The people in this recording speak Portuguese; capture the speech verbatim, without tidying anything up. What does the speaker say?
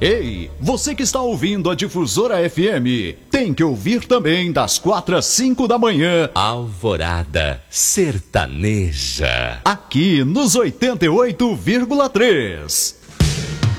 Ei, você que está ouvindo a Difusora F M, tem que ouvir também das quatro às cinco da manhã. Alvorada Sertaneja. Aqui nos oitenta e oito vírgula três.